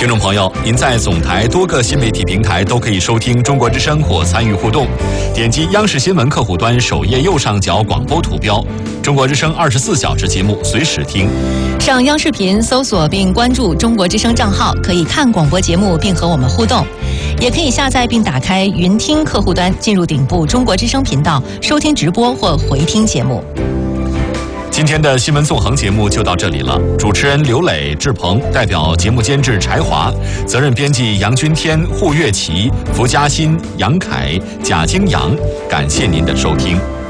听众朋友，您在总台多个新媒体平台都可以收听中国之声或参与互动。点击央视新闻客户端首页右上角广播图标，中国之声24小时节目随时听。 上央视频搜索并关注中国之声账号，可以看广播节目并和我们互动。也可以下载并打开云听客户端，进入顶部中国之声频道，收听直播或回听节目。 今天的新闻纵横节目就到这里了，主持人刘磊、志鹏，代表节目监制柴华，责任编辑杨君天、胡月琪、符嘉欣、杨凯、贾京阳，感谢您的收听。